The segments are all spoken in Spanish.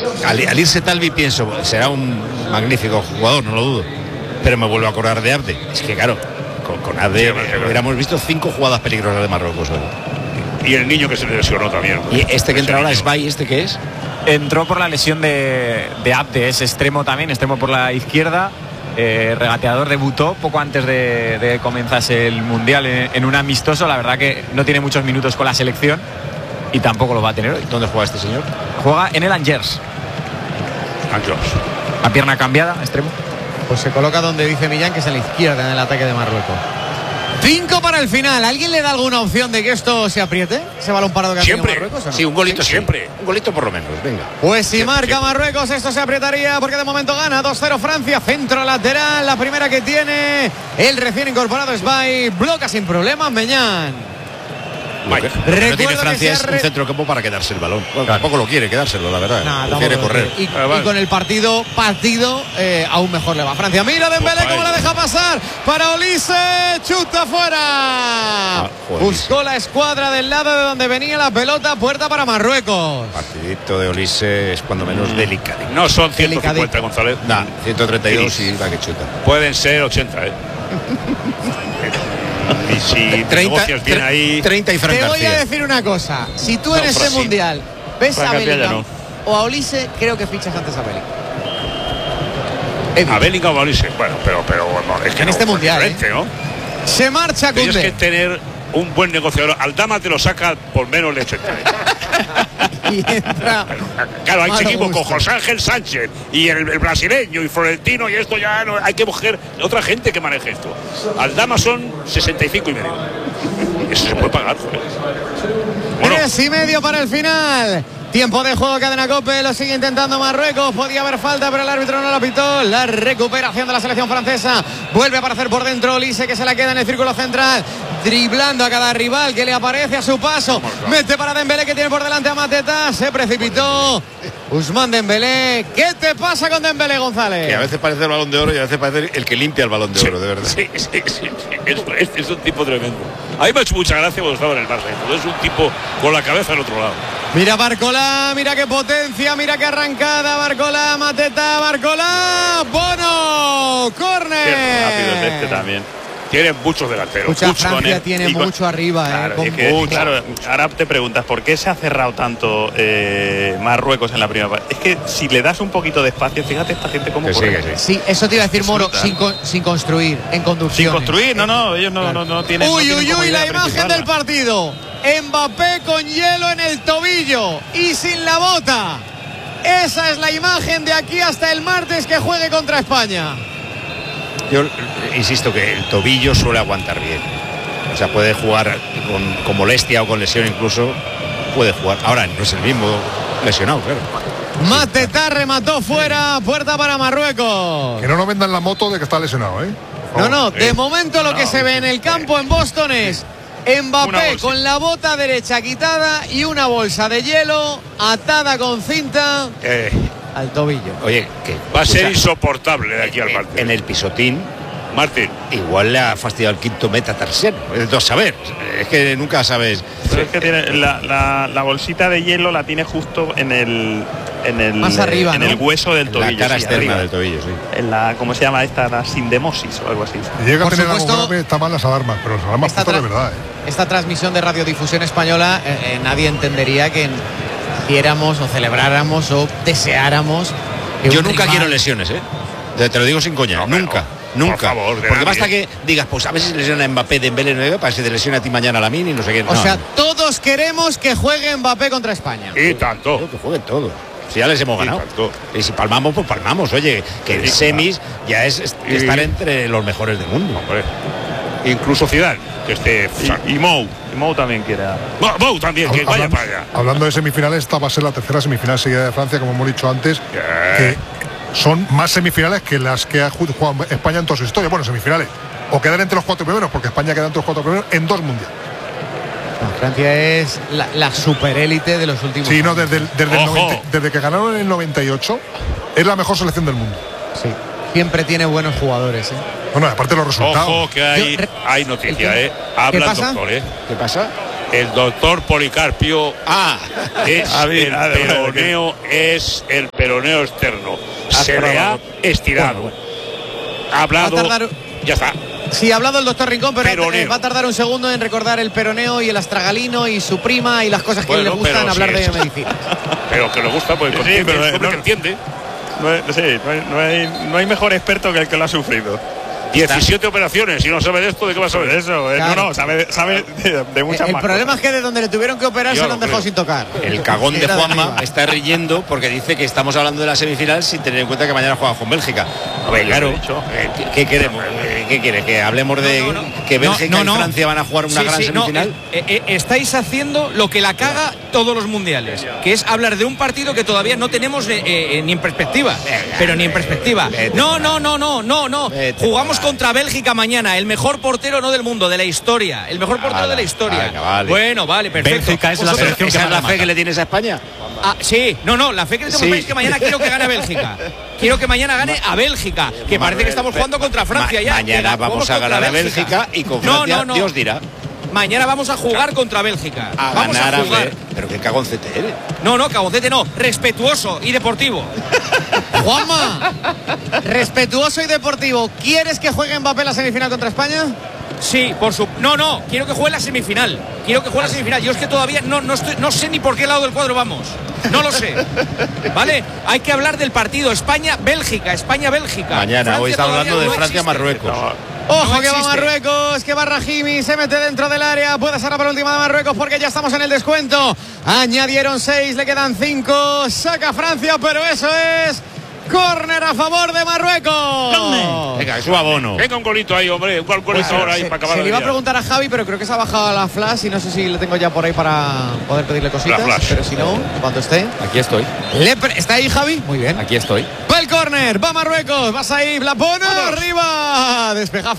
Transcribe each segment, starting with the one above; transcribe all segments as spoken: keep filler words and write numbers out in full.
al, al irse Talvi pienso, será un magnífico jugador, no lo dudo, pero me vuelvo a acordar de Abde. Es que claro, con, con Abde sí, hubiéramos visto cinco jugadas peligrosas de Marruecos hoy. Y el niño que se le lesionó también. Y este que entra ahora es Bay, ¿este qué es? Entró por la lesión de, de Abde, es extremo también, extremo por la izquierda. Eh, regateador, debutó poco antes de, de comenzarse el Mundial en, en un amistoso. La verdad que no tiene muchos minutos con la selección y tampoco lo va a tener hoy. ¿Dónde juega este señor? Juega en el Angers. Angers. A pierna cambiada, extremo. Pues se coloca donde dice Millán, que es a la izquierda en el ataque de Marruecos. Cinco para el final. ¿Alguien le da alguna opción de que esto se apriete? ¿Ese balón parado que ha siempre. tenido Marruecos, ¿o no? Sí, un golito sí, siempre. Un golito por lo menos, venga. Pues si siempre, marca siempre. Marruecos, esto se aprietaría porque de momento gana dos cero Francia. Centro lateral, la primera que tiene el recién incorporado es Bay. Bloca sin problemas Meñán. Lo que, lo que no tiene Francia es re... un centro campo para quedarse el balón. Bueno, tampoco lo quiere quedárselo, la verdad. Nah, quiere correr. Y, y con el partido partido eh, aún mejor le va. Francia, mira Dembélé cómo la deja pasar para Olise, chuta fuera. Ah, buscó la escuadra del lado de donde venía la pelota, puerta para Marruecos. El partidito de Olise es cuando menos mm. delicado. No son ciento cincuenta, González. Nah, ciento treinta y dos y va que chuta. Pueden ser ochenta, ¿eh? Y si treinta, negocias bien ahí. treinta y Fran Te voy García. a decir una cosa. Si tú en no, ese Brasil. mundial ves Fran a García Bellingham no. o a Olise, creo que fichas antes a Bellingham. A Bellingham o a Olise. Bueno, pero, pero no, es que en no, este mundial, ¿eh? ¿no? Se marcha Tienes Koundé. que tener un buen negociador. Aldama te lo saca por menos de ochenta. ¿eh? Y entra. Claro, hay equipo con José Ángel Sánchez y el, el brasileño y Florentino, y esto ya no, hay que buscar otra gente que maneje esto. Aldama son sesenta y cinco y medio. Eso se puede pagar, joder. Bueno. Tres y medio para el final. Tiempo de juego, cadena COPE, lo sigue intentando Marruecos, podía haber falta pero el árbitro no la pitó. La recuperación de la selección francesa, vuelve a aparecer por dentro Olise, que se la queda en el círculo central, driblando a cada rival que le aparece a su paso, mete para Dembélé, que tiene por delante a Mateta, se precipitó Ousmane Dembélé. ¿Qué te pasa con Dembélé, González? Que a veces parece el Balón de Oro y a veces parece el que limpia el Balón de Oro, sí, de verdad. Sí, sí, sí, sí. Es, es, es un tipo tremendo. A mí me ha hecho mucha gracia cuando estaba en el Barça. Es un tipo con la cabeza al otro lado. Mira Barcola, mira qué potencia, mira qué arrancada, Barcola, Mateta, Barcola, Bono, córner. Qué rápido es este también. Tiene muchos delanteros. Mucha mucho Francia él, tiene con, mucho arriba. Claro, eh, con es que, mucho. claro, ahora te preguntas, ¿por qué se ha cerrado tanto eh, Marruecos en la primera parte? Es que si le das un poquito de espacio, fíjate esta gente cómo que corre. sí, que sí. sí, eso te iba a decir, Moro, sin, con, sin construir, en conducción. Sin construir, no, no, ellos no, claro. no, no tienen. Uy, no uy, tienen uy, la imagen principal. del partido. Mbappé con hielo en el tobillo y sin la bota. Esa es la imagen de aquí hasta el martes que juegue contra España. Yo insisto que el tobillo suele aguantar bien. O sea, puede jugar con, con molestia o con lesión incluso. Puede jugar. Ahora no es el mismo lesionado, claro. Mateta remató fuera, puerta para Marruecos. Que no nos vendan la moto de que está lesionado, ¿eh? No, no, de momento lo que se ve en el campo en Boston es Mbappé con la bota derecha quitada y una bolsa de hielo atada con cinta eh, al tobillo. Oye, que va a ser o sea, insoportable de aquí al partido. En el pisotín, Martín, igual le ha fastidiado el quinto metatarsiano. Es de saber, es que nunca sabes. Pero es que tiene la, la, la bolsita de hielo la tiene justo en el en el más arriba, en ¿no? el hueso del tobillo, la cara sí, externa arriba. del tobillo, sí. En la, ¿cómo se llama esta? La sindemosis o algo así. Si llega Por a tener supuesto, algo grave, está mal las alarmas, pero las alarmas esta, puestas de verdad, ¿eh? Esta transmisión de radiodifusión española, eh, eh, nadie entendería que hiciéramos o celebráramos o deseáramos. Yo nunca rival... quiero lesiones, ¿eh? Te, te lo digo sin coña, no, nunca. No. Nunca, por favor, porque basta que digas, pues a ver si se lesiona a Mbappé, Dembélé, no para si te lesiona a ti mañana a Lamine y no sé qué. O no. sea, todos queremos que juegue Mbappé contra España. Y tanto. Creo que jueguen todos. Si ya les hemos ganado. Y, y si palmamos, pues palmamos. Oye, que el semis ya es, es y... estar entre los mejores del mundo. Hombre. Incluso Zidane, que esté. Y, y Mou. Y Mou también quiere. Mou, Mou también, que vaya para allá. Hablando de semifinales, esta va a ser la tercera semifinal seguida de Francia, como hemos dicho antes. Yeah. Que son más semifinales que las que ha jugado España en toda su historia. Bueno, semifinales. O quedar entre los cuatro primeros, porque España queda entre los cuatro primeros en dos mundiales. No, Francia es la, la superélite de los últimos sí, años. no, desde, desde, el noventa, desde que ganaron en el noventa y ocho, es la mejor selección del mundo. Sí, siempre tiene buenos jugadores, ¿eh? Bueno, aparte de los resultados. Ojo, que hay, Yo, hay noticia, ¿eh? Habla el doctor, ¿eh? ¿Qué pasa? El doctor Policarpio Ah, es A ver, el a ver, peroneo, es el peroneo externo. Se le ha estirado. Ha hablado. Va a tardar- Ya está. Sí, ha hablado el doctor Rincón, pero Peroneo. eh, va a tardar un segundo en recordar el peroneo y el astragalino y su prima y las cosas que Bueno, le gustan pero hablar sí, de eso- medicina. Pero que le gusta, porque Sí, entiende, pero es hombre no- que entiende. No hay, sí, no hay, no hay- no hay mejor experto que el que lo ha sufrido. diecisiete operaciones y no sabe de esto, ¿de qué va a Sobre saber? eso, eh, Claro. no, no, sabe, sabe de, de muchas El más problema cosas. es que de donde le tuvieron que operar Yo se lo lo han dejado creo. sin tocar. el cagón de Era Juanma arriba. está riendo porque dice que estamos hablando de la semifinal sin tener en cuenta que mañana juega con Bélgica. A ver, yo claro, lo he dicho. eh, ¿qué, qué queremos? Eh, ¿Qué quiere? ¿Que hablemos de No, no, no. que Bélgica No, no, y no. Francia van a jugar una Sí, gran sí, no, semifinal? eh, eh, estáis haciendo lo que la caga todos los mundiales, que es hablar de un partido que todavía no tenemos eh, eh, ni en perspectiva, pero ni en perspectiva. Vete. No, no, no, no, no, no. Vete Jugamos por ahí. contra Bélgica mañana, el mejor portero no del mundo, de la historia, el mejor portero Ala, de la historia. venga, vale. Bueno, vale, perfecto. Bélgica es la Vosotros- selección que ¿Esa más es la la fe mata. que le tienes a España? Ah, sí, no, no, la fe que le tengo a Sí. España es que mañana quiero que gane a Bélgica. Quiero que mañana gane a Bélgica, que parece que estamos jugando contra Francia Ma- ya. Mañana que vamos jugamos a contra ganar a Bélgica y con No, Francia no, no. Dios dirá. Mañana vamos a jugar contra Bélgica. A vamos ganar a a jugar. ver. Pero qué cagoncete eres. No, no, caboncete no. Respetuoso y deportivo. Juanma, respetuoso y deportivo, ¿quieres que juegue Mbappé la semifinal contra España? Sí, por su. No, no, quiero que juegue la semifinal. Quiero que juegue la semifinal. Yo es que todavía no, no, estoy, no sé ni por qué lado del cuadro vamos. No lo sé. ¿Vale? Hay que hablar del partido España-Bélgica. España-Bélgica. Mañana, Francia hoy está todavía hablando de no Francia-Marruecos. Ojo No que va existe. Marruecos, que va Rahimi, se mete dentro del área, puede ser la penúltima de Marruecos porque ya estamos en el descuento. Añadieron seis, le quedan cinco, saca Francia, pero eso es córner a favor de Marruecos. Venga, es su abono. Venga, un golito ahí, hombre. Un gol- golito ahora ahí Se, para acabar se el le iba a día. preguntar a Javi, pero creo que se ha bajado la flash y no sé si le tengo ya por ahí para poder pedirle cositas. La flash. Pero si no, cuando esté. Aquí estoy, Le pre- ¿Está ahí Javi? Muy bien. aquí estoy. Va el córner, va Marruecos, va Saïd, la pone arriba, despeja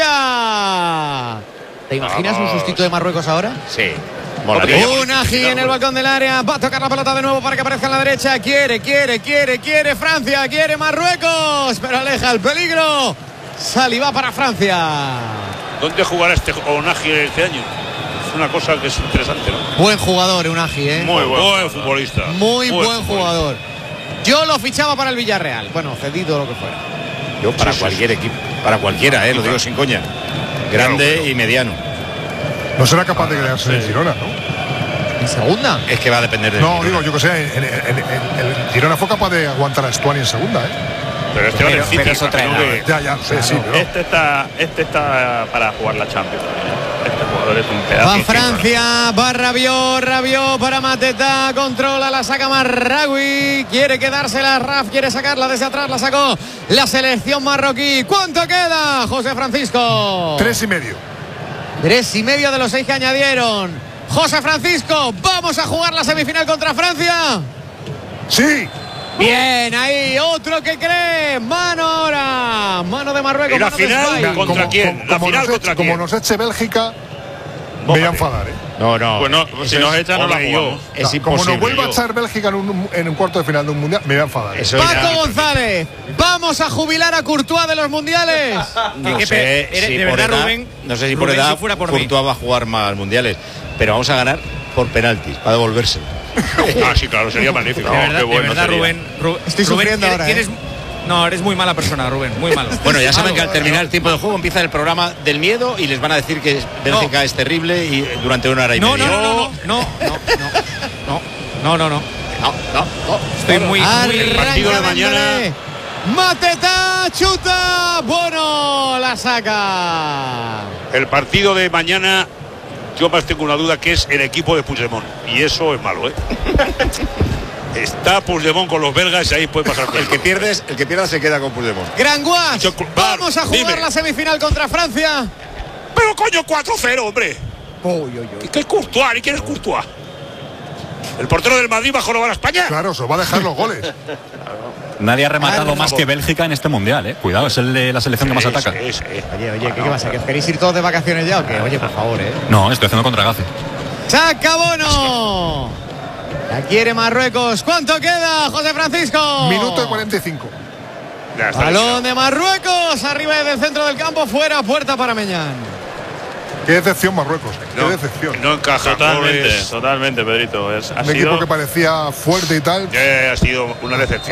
Francia. ¿Te imaginas un Vamos. sustito de Marruecos ahora? Sí. Molaría. Molaría. Un ají en el balcón del área, va a tocar la pelota de nuevo para que aparezca en la derecha. Quiere, quiere, quiere, quiere Francia, quiere Marruecos, pero aleja el peligro. Saliva para Francia. ¿Dónde jugará este Onagi este año? Es una cosa que es interesante, ¿no? Buen jugador, Unagi, ¿eh? Muy buen futbolista. Muy buen futbolista. jugador. Yo lo fichaba para el Villarreal. Bueno, cedido o lo que fuera. Yo para Sí, sí, cualquier equipo, para cualquiera, eh, lo digo sin coña. Grande Claro, claro. y mediano. No será capaz de quedarse en Girona, ¿no? ¿En segunda? Es que va a depender de. No, digo, yo que sé, en, en- en- en- el Girona fue capaz de aguantar a Estuani en segunda, ¿eh? Pero este va Pero- del City, pero es otra imagino edad. que- Ya, ya, sí, sí, pero Este está, este está para jugar la Champions. Este jugador es un pedazo. Va de Francia, va Rabiot, Rabiot para Mateta, controla, la saca Marraoui, quiere quedársela, Raf quiere sacarla desde atrás, la sacó la selección marroquí. ¿Cuánto queda, José Francisco? tres y medio. Tres y medio de los seis que añadieron. José Francisco, ¿vamos a jugar la semifinal contra Francia? Sí, Bien, ahí, otro que cree. Mano ahora. Mano de Marruecos. ¿Y la mano de final? España. ¿Contra como, quién? como- ¿La como final nos, contra eche, como quién? nos eche Bélgica, me voy a Mójate. enfadar, ¿eh? No, no. Pues no, si Eso nos es- echan no la hombre, yo- jugamos. Es como imposible. nos vuelva a yo. echar Bélgica en un, en un cuarto de final de un mundial, me voy a enfadar. ¿eh? Eso Paco ya- González, ¿vamos a jubilar a Courtois de los mundiales? No qué sé pe- eres- si de por verdad, edad, Rubén, no sé si por Rubén, edad si fuera por mí. Courtois va a jugar más mundiales, pero vamos a ganar por penaltis, para devolverse. Ah, sí, claro, sería magnífico. De No, verdad, qué bueno de verdad sería. Rubén, Ru- Estoy Rubén, sufriendo eres- ahora, ¿eh? tienes- No, eres muy mala persona, Rubén, muy malo. Bueno, ya saben Malo. que al terminar el tiempo de juego empieza el programa del miedo y les van a decir que Bélgica es terrible y durante una hora y No, media. no, no, no, no, no, no, no, no, no, no. no, no, no. Estoy muy, muy Arranca partido de mañana. Dembélé. Mateta, chuta. Bono la saca. El partido de mañana, yo más tengo una duda, que es el equipo de Puigdemont. Y eso es malo, ¿eh? Está Puigdemont con los belgas y ahí puede pasar El que pierdes, el que pierda se queda con Puigdemont. Granguas, Yo- Bar, vamos a jugar dime. la semifinal contra Francia. Pero coño, cuatro cero, hombre. ¿Qué es Courtois? ¿Y quién es Courtois? ¿El portero del Madrid va a jorobar a España? Claro, eso va a dejar los goles. Nadie ha rematado Ah, más por que favor. Bélgica en este mundial, ¿eh? Cuidado, es el de la selección que más Sí, ataca. sí, sí. Oye, oye, ¿qué, qué pasa? ¿Que os queréis ir todos de vacaciones ya o qué? Oye, por favor, ¿eh? No, estoy haciendo contragafe. ¡Saca Bono! La quiere Marruecos. ¿Cuánto queda, José Francisco? Minuto y cuarenta y cinco. Ya está Balón listo. de Marruecos. Arriba del centro del campo. Fuera, puerta para Meñán. Qué decepción Marruecos, qué No, decepción. No encaja. Totalmente, goles. totalmente, Pedrito. Es, ha Un sido... equipo que parecía fuerte y tal. Eh, ha sido una decepción.